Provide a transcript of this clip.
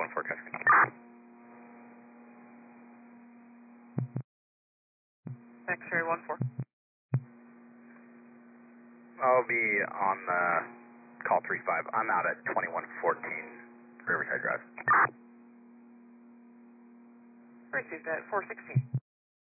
14, catch me. X-ray 14. I'll be on call 35. I'm out at 2114 Riverside Drive. Received at 416.